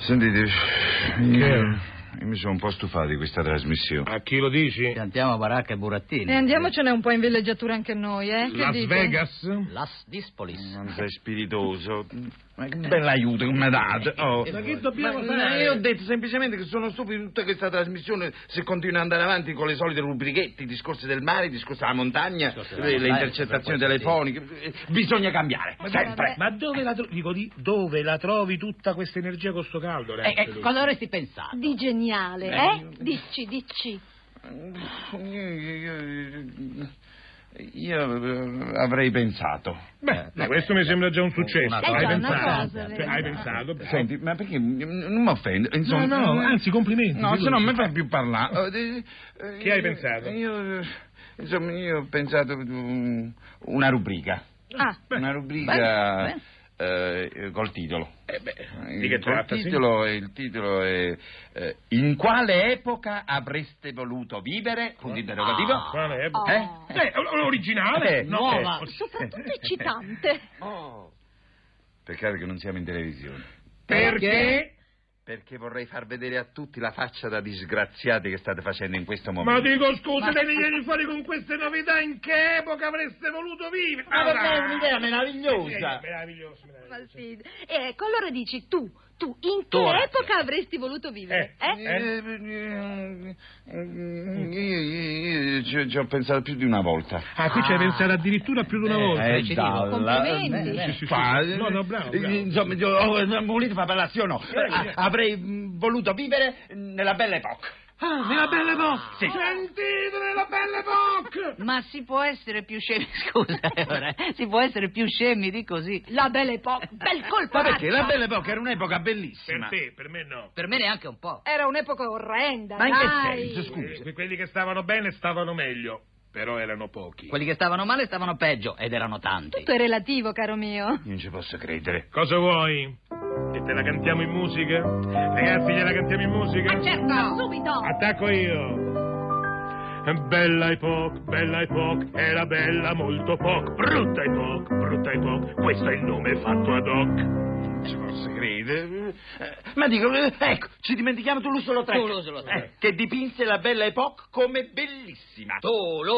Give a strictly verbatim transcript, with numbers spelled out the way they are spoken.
Sentite, io, io mi sono un po' stufato di questa trasmissione. A chi lo dici? Cantiamo baracca e burattini. E andiamocene un po' in villeggiatura anche noi, eh? Che Las dite? Vegas? Las Dispolis. Non sei spiritoso. Ma che bell'aiuto che mi date. Oh. Ma che dobbiamo Ma- fare? Io ho detto semplicemente che sono stupido di tutta questa trasmissione se continua ad andare avanti con le solite rubrichette, i discorsi del mare, i discorsi della montagna, Discorsi della le, le montagna, intercettazioni sempre telefoniche. Eh, Bisogna cambiare, sempre. Ma dove la trovi? Dico di dove la trovi tutta questa energia con sto caldo, Eh, Renzo? eh, cosa avresti pensato? Di geniale, eh? Dici, dici. Io, io- io, eh, avrei pensato. Beh, ma questo mi sembra già un successo. Una Hai cosa, una pensato? cosa, Cioè, vero. hai pensato? Beh. Senti, ma perché non mi offendo? Insomma, No, no, anzi, complimenti. No, se figurati. non mi fai più parlare. Eh, eh, Che hai io- pensato? Io, insomma, io ho pensato um, una rubrica. Ah, Una rubrica bene, eh, col titolo. Eh beh, Il- di che col tratta, sì? titolo, il titolo è eh, In quale epoca avreste voluto vivere? Punto interrogativo. Ah. Quale è? Oh. Eh? Eh, l'originale? Eh, No, nuova. eh. soprattutto eccitante. Oh. Peccato che non siamo in televisione. Perché? Perché vorrei far vedere a tutti la faccia da disgraziati che state facendo in questo Ma momento. dico scusa, devi vieni fuori con queste novità, in che epoca avreste voluto vivere? Ma per me è un'idea Eh, meravigliosa. meraviglioso, Ma meraviglioso. sì. E ecco, allora dici tu, tu, in che Tu, Orazio. epoca avresti voluto vivere? Eh, Eh? Eh, eh, Io, io- io ci, ci ho pensato più di una volta. Ah, qui ci hai Ah. pensato addirittura più di una volta. Eh, ci dico. Complimenti. Eh, eh, Sì, sì, sì. Fa- No, no, bravo, eh, bravo. Insomma, io, oh, non volete fare parlare, sì o no? Eh, Ah, Avrei mh, voluto vivere nella bella epoca. Ah, nella belle epoca! Sì. Sentite nella belle epoca! Ma si può essere più scemi, scusa, ora, si può essere più scemi di così? La Belle Époque, bel colpo. Ma perché? La razza. bella epoca era un'epoca Per bellissima. te, per me no. Per me neanche un po'. Era un'epoca orrenda, Ma in che dai. senso, scusa? Eh, quelli che stavano bene stavano meglio, però erano pochi. Quelli che stavano male stavano peggio, ed erano tanti. Tutto è relativo, caro mio. Io non ci posso credere. Cosa vuoi? Che te la cantiamo in musica? Ragazzi, gliela cantiamo in musica? Certo, subito. Attacco io. Bella epoca, bella epoca, era bella molto poco. Brutta epoca, brutta epoca, questo è il nome fatto ad hoc. Non ci posso credere. Eh, Ma dico, eh, ecco, ci dimentichiamo Toulouse-Lautrec. Toulouse-Lautrec. Eh, che dipinse la bella epoca come bellissima. Tu,